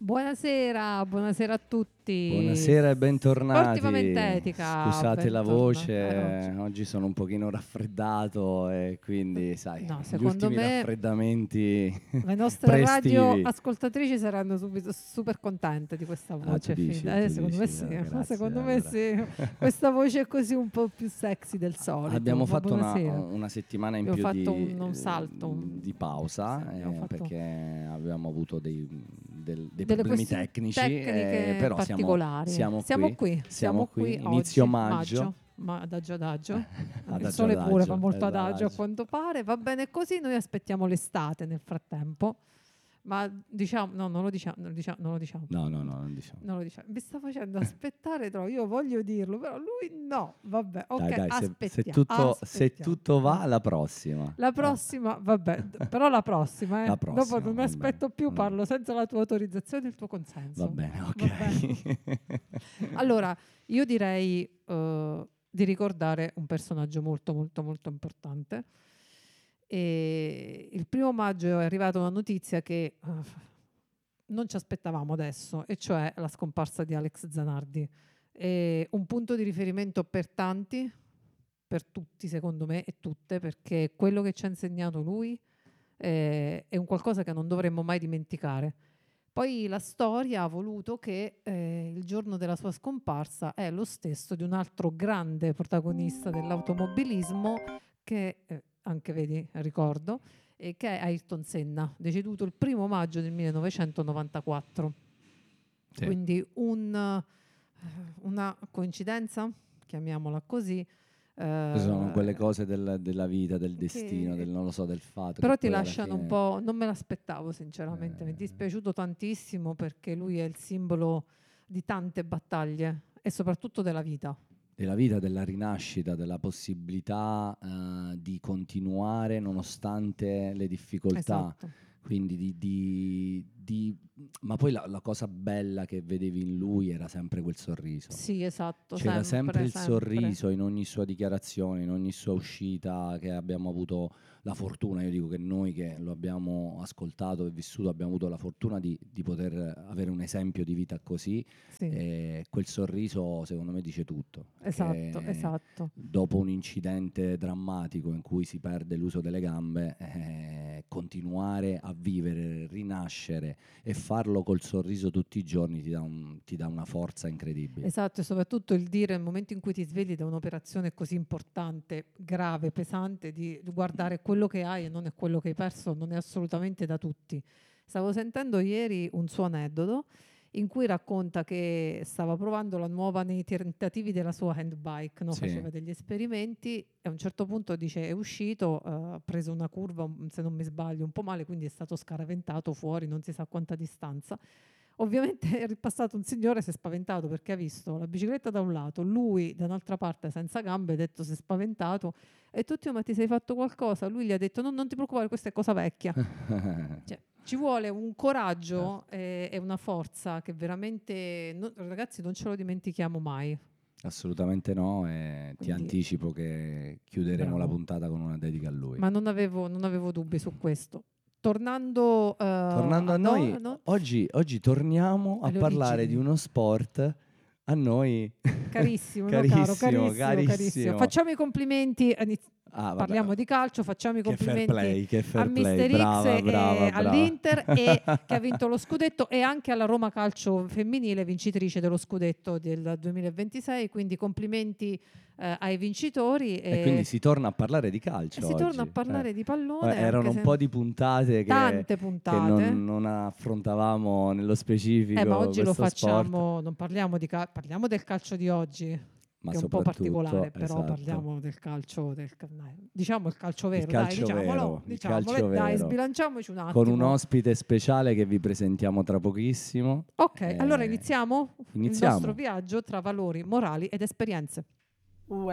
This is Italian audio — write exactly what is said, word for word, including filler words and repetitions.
Buonasera, buonasera a tutti. Buonasera e bentornati. Sportivamente Etica. Scusate la bentorna- voce, eh, oggi sono un pochino raffreddato e quindi, sai, No, gli secondo ultimi me raffreddamenti le nostre pre-estivi. radio ascoltatrici saranno subito super contente di questa Ah, voce. tu dici, finta. Eh, tu secondo me dici, sì, ah, grazie, secondo me allora. sì. Questa voce è così un po' più sexy del solito. Abbiamo Ma fatto una, buonasera. una settimana in Abbiamo più fatto di, un- un salto, un- di pausa sì, abbiamo eh, fatto perché avevamo avuto dei, del- dei delle problemi questioni tecnici, tecniche eh, però siamo, particolari. siamo, siamo qui, qui, siamo qui, qui inizio oggi, maggio. ma adagio adagio. Il Adagio, sole adagio, pure fa molto esatto, adagio a adagio. quanto pare. Va bene così, noi aspettiamo l'estate nel frattempo. Ma diciamo, no, non lo diciamo, non lo diciamo, non lo diciamo. No, no, no, non diciamo. Non lo diciamo. Mi sta facendo aspettare troppo. Io voglio dirlo, però lui no. Vabbè, ok, Dai, dai, se, aspettiamo. se tutto, se aspettiamo. tutto va, la prossima. La prossima, vabbè, però la prossima, eh. La prossima, Dopo non va aspetto bene. più, Mm. parlo senza la tua autorizzazione e il tuo consenso. Va bene, ok. Va bene. Allora, io direi eh, di ricordare un personaggio molto, molto, molto importante. E il primo maggio è arrivata una notizia che eh, non ci aspettavamo adesso, e cioè la scomparsa di Alex Zanardi. È un punto di riferimento per tanti, per tutti secondo me e tutte, perché quello che ci ha insegnato lui eh, è un qualcosa che non dovremmo mai dimenticare. Poi la storia ha voluto che eh, il giorno della sua scomparsa è lo stesso di un altro grande protagonista dell'automobilismo che, eh, anche vedi, ricordo, e che è Ayrton Senna, deceduto il primo maggio del millenovecentonovantaquattro. Sì. Quindi un, eh, una coincidenza, chiamiamola così. eh, Sono quelle cose del- della vita, del che- destino, del non lo so, del fatto. Però che ti poi alla lasciano un fine- po', non me l'aspettavo sinceramente, mi è Eh. dispiaciuto tantissimo perché lui è il simbolo di tante battaglie e soprattutto della vita. della vita, della rinascita, della possibilità eh, di continuare nonostante le difficoltà. Esatto. Quindi di, di- di- ma poi la, la cosa bella che vedevi in lui era sempre quel sorriso. Sì, esatto. C'era sempre, il sempre. sorriso in ogni sua dichiarazione, in ogni sua uscita, che abbiamo avuto la fortuna, io dico che noi che lo abbiamo ascoltato e vissuto abbiamo avuto la fortuna di, di poter avere un esempio di vita così, Sì, e quel sorriso secondo me dice tutto. esatto, perché esatto. Dopo un incidente drammatico in cui si perde l'uso delle gambe, eh, continuare a vivere, rinascere e farlo col sorriso tutti i giorni ti dà, un- ti dà una forza incredibile. Esatto, e soprattutto il dire nel momento in cui ti svegli da un'operazione così importante, grave, pesante, di guardare quello che hai e non è quello che hai perso, non è assolutamente da tutti. Stavo sentendo ieri un suo aneddoto in cui racconta che stava provando la nuova nei tentativi della sua handbike, no? Sì. Faceva degli esperimenti e a un certo punto dice è uscito, eh, ha preso una curva, un- se non mi sbaglio, un po' male, quindi è stato scaraventato fuori, non si sa a quanta distanza. Ovviamente è ripassato un signore, si è spaventato perché ha visto la bicicletta da un lato, lui da un'altra parte senza gambe, ha detto si è spaventato e tutti, ma ti sei fatto qualcosa? Lui gli ha detto no, non ti preoccupare, questa è cosa vecchia. Cioè, ci vuole un coraggio e, e una forza che veramente, no- ragazzi, non ce lo dimentichiamo mai. Assolutamente no, e ti Quindi- anticipo che chiuderemo la Bravo. puntata con una dedica a lui. Ma non avevo, non avevo dubbi su questo. Tornando, eh, Tornando a no, noi, no, oggi, oggi torniamo a Alle parlare origini. di uno sport a noi carissimo, no, carissimo, caro, carissimo, carissimo. carissimo. Facciamo i complimenti. iniz- Ah, vabbè. Parliamo di calcio, facciamo i Che fair complimenti play, che fair a play. Mister X Brava, e brava, brava. all'Inter e che ha vinto lo scudetto, e anche alla Roma Calcio Femminile, vincitrice dello scudetto del duemilaventisei. Quindi complimenti eh, ai vincitori. E quindi si torna a parlare di e calcio si oggi. torna a parlare Eh. di pallone. Eh, Erano anche un se- po' di puntate che, tante che puntate. non, non affrontavamo nello specifico. Eh, ma oggi lo questo sport. facciamo, non parliamo di cal- parliamo del calcio di oggi. Ma Che è un po' soprattutto, particolare, però esatto. parliamo del calcio, del, ca- dai, diciamo il calcio vero, Il calcio dai, diciamolo, vero, il diciamolo, calcio e dai, vero. sbilanciamoci un attimo. Con un ospite speciale che vi presentiamo tra pochissimo. Ok, Eh, allora iniziamo, iniziamo. il nostro viaggio tra valori, morali ed esperienze.